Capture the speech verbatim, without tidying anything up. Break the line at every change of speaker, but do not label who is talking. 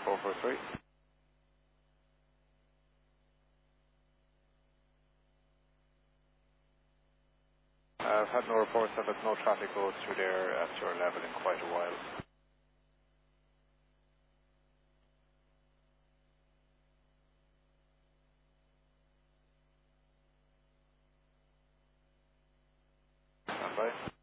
four four three. Uh, I've had no reports that there's no traffic goes through there at your level in quite a while. Stand by.